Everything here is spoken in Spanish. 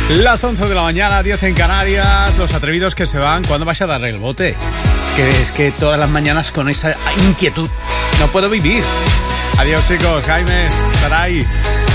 Las 11 de la mañana, 10 en Canarias. Los atrevidos que se van, ¿cuándo vas a darle el bote? Es que todas las mañanas con esa inquietud no puedo vivir. Adiós, chicos. Jaime, Saray.